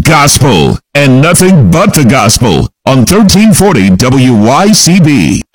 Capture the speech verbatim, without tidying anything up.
gospel, and nothing but the gospel on thirteen forty W Y C B.